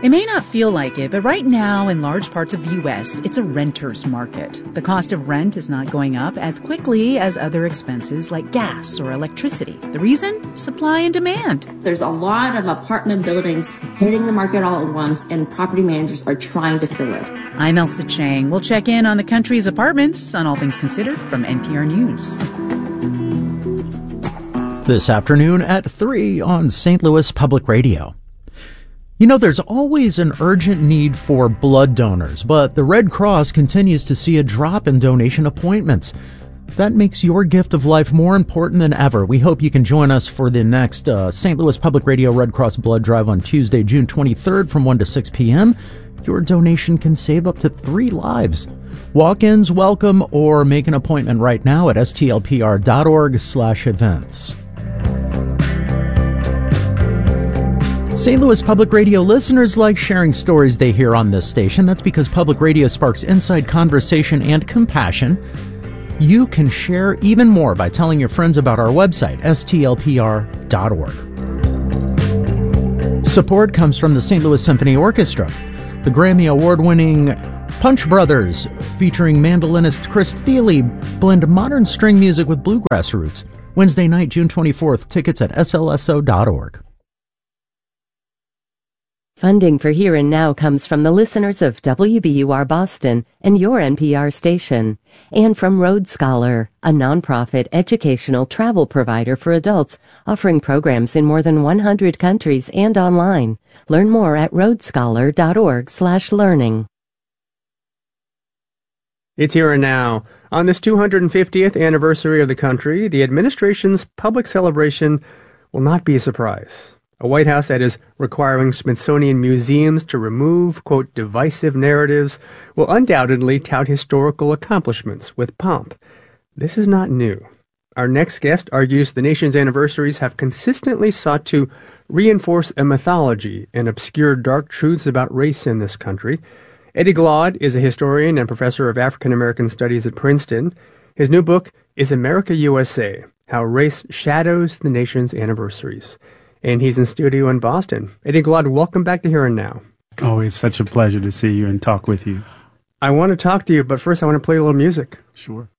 It may not feel like it, but right now in large parts of the U.S., it's a renter's market. The cost of rent is not going up as quickly as other expenses like gas or electricity. The reason? Supply and demand. There's a lot of apartment buildings hitting the market all at once, and property managers are trying to fill it. I'm Elsa Chang. We'll check in on the country's apartments on All Things Considered from NPR News. This afternoon at 3 on St. Louis Public Radio. You know, there's always an urgent need for blood donors, but the Red Cross continues to see a drop in donation appointments. That makes your gift of life more important than ever. We hope you can join us for the next St. Louis Public Radio Red Cross Blood Drive on Tuesday, June 23rd from 1 to 6 p.m. Your donation can save up to 3 lives. Walk-ins welcome, or make an appointment right now at stlpr.org/events. St. Louis Public Radio listeners like sharing stories they hear on this station. That's because public radio sparks inside conversation and compassion. You can share even more by telling your friends about our website, stlpr.org. Support comes from the St. Louis Symphony Orchestra. The Grammy Award-winning Punch Brothers, featuring mandolinist Chris Thiele, blend modern string music with bluegrass roots. Wednesday night, June 24th. Tickets at slso.org. Funding for Here and Now comes from the listeners of WBUR Boston and your NPR station, and from Road Scholar, a nonprofit educational travel provider for adults offering programs in more than 100 countries and online. Learn more at roadscholar.org/learning. It's Here and Now. On this 250th anniversary of the country, the administration's public celebration will not be a surprise. A White House that is requiring Smithsonian museums to remove, quote, divisive narratives will undoubtedly tout historical accomplishments with pomp. This is not new. Our next guest argues the nation's anniversaries have consistently sought to reinforce a mythology and obscure dark truths about race in this country. Eddie Glaude is a historian and professor of African American Studies at Princeton. His new book is America USA, How Race Shadows the Nation's Anniversaries. And he's in studio in Boston. Eddie Glaude, welcome back to Here and Now. Oh, it's such a pleasure to see you and talk with you. I want to talk to you, but first I want to play a little music. Sure.